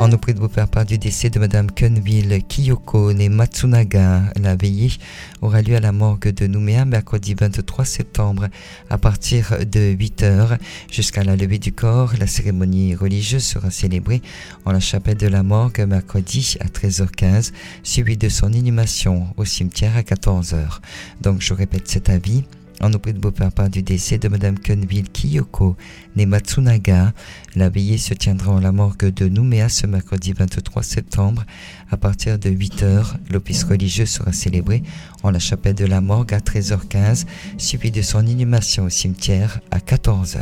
On nous prie de vous faire part du décès de Madame Kunville Kiyoko, née Matsunaga. La veillée aura lieu à la morgue de Nouméa mercredi 23 septembre à partir de 8h jusqu'à la levée du corps. La cérémonie religieuse sera célébrée en la chapelle de la morgue mercredi à 13h15, suivi de son inhumation au cimetière à 14h. Donc je répète cet avis. On nous prie de vous faire part du décès de Madame Kunville Kiyoko, née Matsunaga. La veillée se tiendra en la morgue de Nouméa ce mercredi 23 septembre à partir de 8h. L'office religieux sera célébré en la chapelle de la morgue à 13h15, suivi de son inhumation au cimetière à 14h.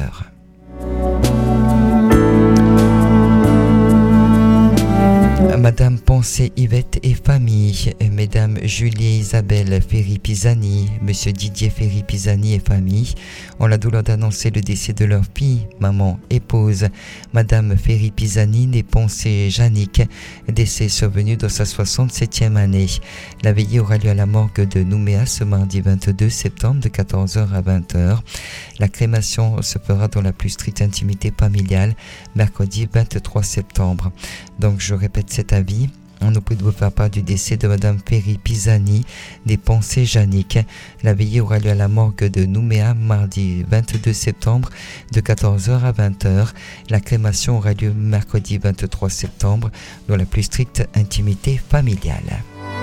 Madame Pensée Yvette et famille, Mesdames Julie et Isabelle Ferry-Pisani, Monsieur Didier Ferry-Pisani et famille ont la douleur d'annoncer le décès de leur fille, maman, épouse, Madame Ferry-Pisani, née Pensée Jannick, décès survenu dans sa 67e année. La veillée aura lieu à la morgue de Nouméa ce mardi 22 septembre de 14h à 20h. La crémation se fera dans la plus stricte intimité familiale, mercredi 23 septembre. Donc je répète cet avis. On nous prie de vous faire part du décès de Madame Ferry-Pisani, des Pensées Jannick. La veillée aura lieu à la morgue de Nouméa mardi 22 septembre de 14h à 20h. La crémation aura lieu mercredi 23 septembre dans la plus stricte intimité familiale.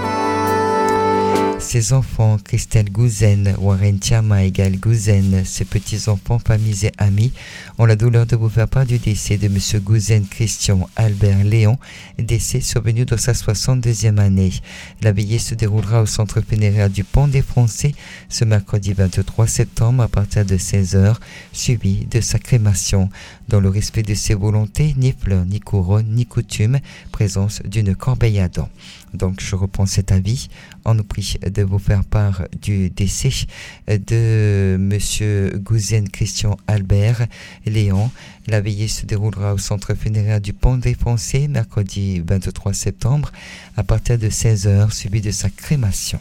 Ses enfants, Christelle Gouzen, Warren Tiama égale Gouzen, ses petits-enfants, familles et amis ont la douleur de vous faire part du décès de M. Gouzen Christian Albert Léon, décès survenu dans sa 62e année. La veillée se déroulera au centre funéraire du Pont des Français ce mercredi 23 septembre à partir de 16h, suivi de sa crémation. Dans le respect de ses volontés, ni fleurs, ni couronne, ni coutume, présence d'une corbeille à dents. Donc je reprends cet avis. On nous prie de vous faire part du décès de Monsieur Gouzen Christian Albert Léon. La veillée se déroulera au centre funéraire du Pont des Français mercredi 23 septembre à partir de 16h, suivi de sa crémation.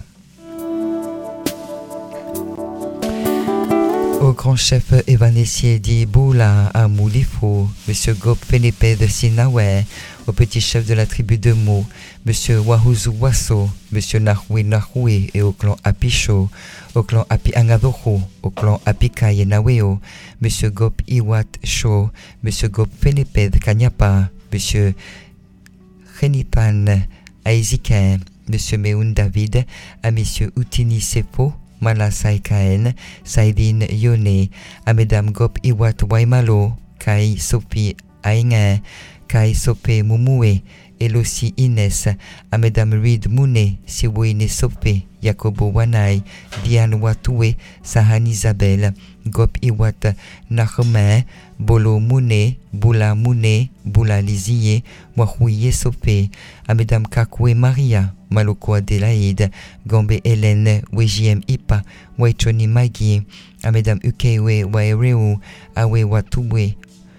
Au grand chef Evanessier d'Iboula à Moulifou, M. Gop Felipe de Sinawe, au petit chef de la tribu de Mou, M. Wahuzu Wasso, M. Nahui Nahui et au clan Apicho, au clan Api Angadoro, au clan Apikaye Naweo, M. Gop Iwat Sho, M. Gop Felipe de Kanyapa, M. Renipan Aizika, M. Meun David, à M. Utini Sepo, Mala Saikaen, Saidin Yone, à Mesdames Gop Iwat Waimalo, Kai Sopi Aïnga, Kai Sope Mumue, Elosi Inès, à Mesdames Reed Mouné, Siwine Sope, Yakobo Wanai, Diane Watoué, Sahan Isabelle, Gop Iwat Nahome, Bolo Mouné, Boula Mouné, Boula Liziye, Wahouye Sope, à Mesdames Kakoué Maria, Maloko Adélaïde, Gombe Hélène, Wejiem Ipa, Waichoni Magi, à Mesdames Ukewe Waereu, Awe Watouwe,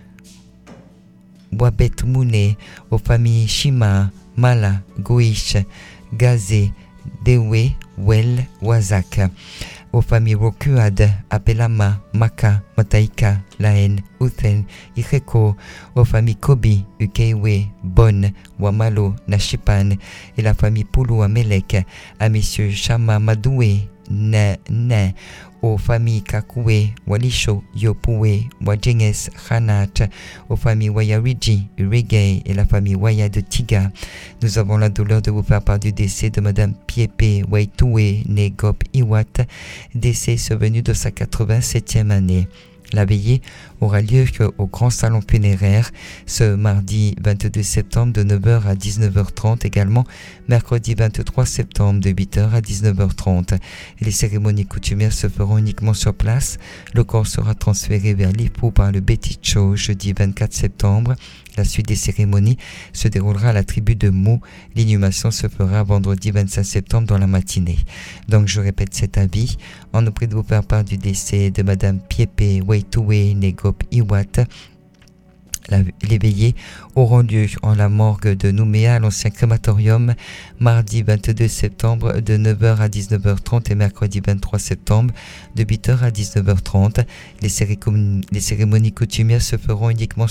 Wabet Mouné, aux familles Shima, Mala, Goish, Gazé, Dewe, Wel, Wazak, aux familles Rokuad, Apelama, Maka, Mataika, Laen, Uthen, Ireko, aux familles Kobi, Ukewe, Bon, Wamalo, Nashipan, et la famille Poulou Amelek, à messieurs Shama Madoué, Ne, aux familles Kakoué, Walisho, Yopoué, Wajenges, Hanat, aux familles Wayariji, Urigay et la famille Waya de Tiga. Nous avons la douleur de vous faire part du décès de Madame Piepe Waitoué, née Gop Iwat, décès survenu de sa 87e année. La veillée aura lieu au grand salon funéraire ce mardi 22 septembre de 9h à 19h30, également mercredi 23 septembre de 8h à 19h30. Les cérémonies coutumières se feront uniquement sur place. Le corps sera transféré vers l'Ipou par le Beticho jeudi 24 septembre. La suite des cérémonies se déroulera à la tribu de Mou. L'inhumation se fera vendredi 25 septembre dans la matinée. Donc je répète cet avis. On nous prie de vous faire part du décès de Madame Piepe Waitoué Negop Iwat. Les veillées auront lieu en la morgue de Nouméa à l'ancien crématorium mardi 22 septembre de 9h à 19h30 et mercredi 23 septembre de 8h à 19h30. Les cérémonies coutumières se feront uniquement